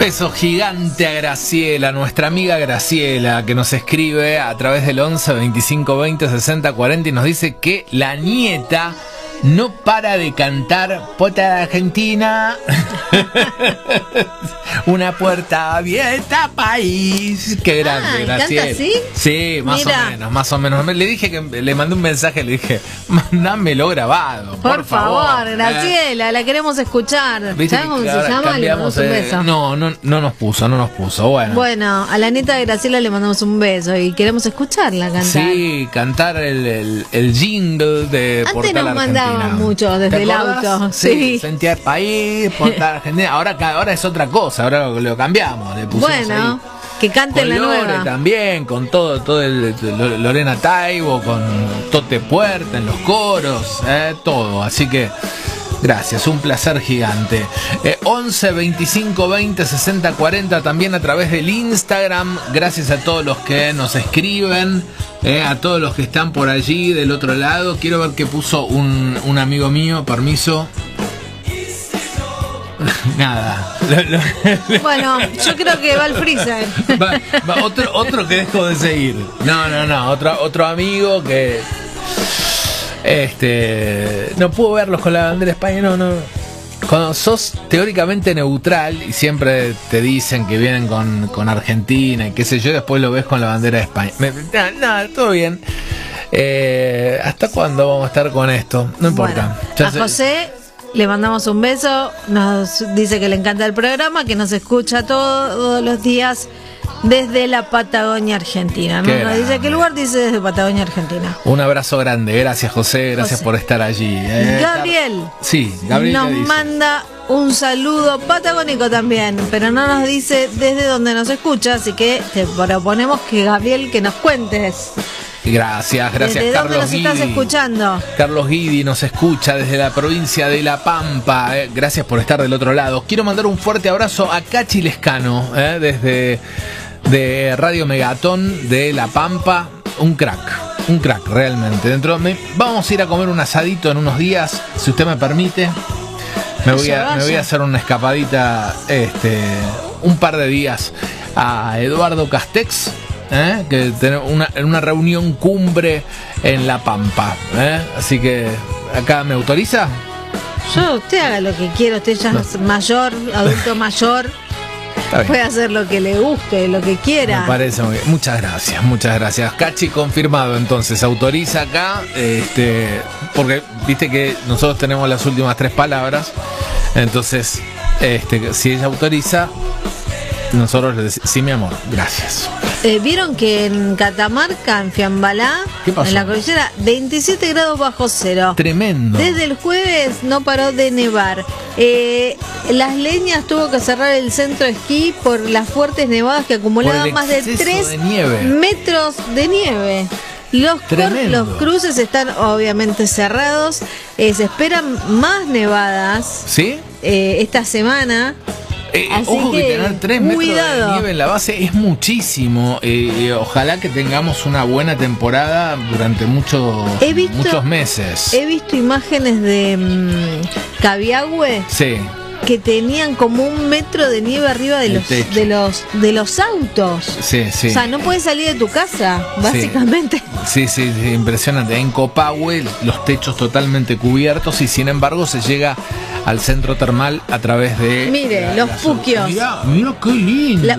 Beso gigante a Graciela, nuestra amiga Graciela, que nos escribe a través del 11 25 20 60 40 y nos dice que la nieta no para de cantar Pota de Argentina. Una puerta abierta, país. Qué grande, Graciela. ¿Canta así? Sí, más o menos. Le dije que le mandé un mensaje, le dije, mándamelo grabado. Por favor, Graciela, la queremos escuchar. ¿Sabes cómo se llama? Le mandamos un beso. No nos puso. Bueno, a la nieta de Graciela le mandamos un beso y queremos escucharla cantar. Sí, cantar el jingle de Portal Argentina. Mucho desde el auto. Sí. Sentía el país, Portal Argentina. Ahora es otra cosa, ahora lo cambiamos. Le pusimos bueno, ahí. Que cante con la nueva. También, con todo el Lorena Taibo, con Tote Puerta en los coros, todo. Así que gracias, un placer gigante. 11 25 20 60 40 también a través del Instagram. Gracias a todos los que nos escriben, a todos los que están por allí del otro lado. Quiero ver qué puso un amigo mío, permiso. Nada. Bueno, yo creo que va al freezer. Va otro que dejo de seguir. No. Otro amigo que no puedo verlos con la bandera de España. No. Cuando sos teóricamente neutral y siempre te dicen que vienen con Argentina y qué sé yo, después lo ves con la bandera de España. Nada, todo bien. ¿Hasta cuándo vamos a estar con esto? No importa. Bueno, a José le mandamos un beso. Nos dice que le encanta el programa, que nos escucha todos los días desde la Patagonia Argentina. ¿No? Nos dice qué lugar, dice desde Patagonia Argentina. Un abrazo grande, gracias José, gracias por estar allí. Gabriel. Sí, Gabriel nos manda un saludo patagónico también, pero no nos dice desde dónde nos escucha, así que te proponemos que Gabriel que nos cuentes. Gracias ¿Desde Carlos dónde nos Guidi. estás escuchando? Carlos Guidi nos escucha desde la provincia de La Pampa. Gracias por estar del otro lado. Quiero mandar un fuerte abrazo a Cachi Lescano, desde de Radio Megatón de La Pampa. Un crack realmente. Vamos a ir a comer un asadito en unos días, si usted me permite. Me voy a hacer una escapadita un par de días a Eduardo Castex, que tiene una reunión cumbre en La Pampa, así que acá me autoriza. Usted haga lo que quiera, usted ya es mayor, adulto mayor, puede hacer lo que le guste, lo que quiera. Me parece muy bien. Muchas gracias. Cachi confirmado, entonces autoriza acá, porque viste que nosotros tenemos las últimas 3 palabras, entonces si ella autoriza, nosotros le decimos, sí mi amor, gracias. ¿Vieron que en Catamarca, en Fiambalá, en la cordillera, 27 grados bajo cero? Tremendo. Desde el jueves no paró de nevar. Las Leñas tuvo que cerrar el centro de esquí por las fuertes nevadas que acumulaban más de 3 metros de nieve. Los cruces están obviamente cerrados. Se esperan más nevadas. ¿Sí? Esta semana. Ojo que tener 3 metros de nieve en la base es muchísimo. Ojalá que tengamos una buena temporada durante muchos meses. He visto imágenes de Cabiagüe. Sí. Que tenían como 1 metro de nieve arriba de los autos. Sí. O sea, no puedes salir de tu casa, básicamente. Sí, impresionante. En Copahue los techos totalmente cubiertos y sin embargo se llega al centro termal a través de... Mire, los Puquios. Mira qué lindo.